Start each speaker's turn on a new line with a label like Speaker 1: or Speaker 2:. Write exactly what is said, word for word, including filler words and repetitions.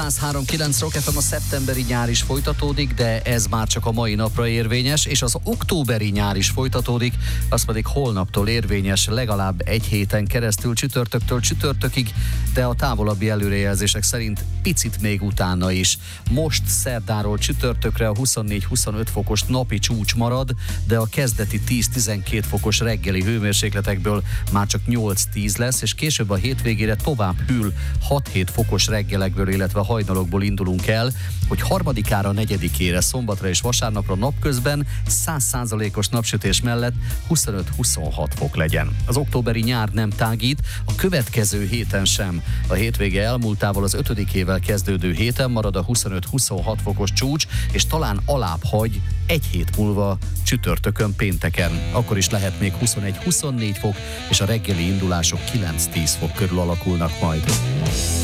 Speaker 1: száz három kilenc Rock ef em, a szeptemberi nyár is folytatódik, de ez már csak a mai napra érvényes, és az októberi nyár is folytatódik, az pedig holnaptól érvényes legalább egy héten keresztül, csütörtöktől csütörtökig, de a távolabbi előrejelzések szerint picit még utána is. Most szerdáról csütörtökre a huszonnégy-huszonöt fokos napi csúcs marad, de a kezdeti tíz-tizenkét fokos reggeli hőmérsékletekből már csak nyolc-tíz lesz, és később a hétvégére tovább hűl, hat-hét fokos reggelekből, illetve hajnalokból indulunk el, hogy harmadikára, negyedikére, szombatra és vasárnapra napközben száz százalékos napsütés mellett huszonöt-huszonhat fok legyen. Az októberi nyár nem tágít, a következő héten sem. A hétvége elmúltával az ötödikével kezdődő héten marad a huszonöt-huszonhat fokos csúcs, és talán alább hagy egy hét múlva csütörtökön, pénteken. Akkor is lehet még huszonegy-huszonnégy fok, és a reggeli indulások kilenc-tíz fok körül alakulnak majd.